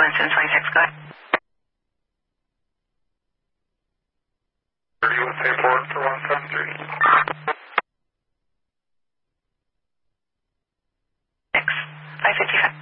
1726, go ahead. 30 USA forward for 173. 555.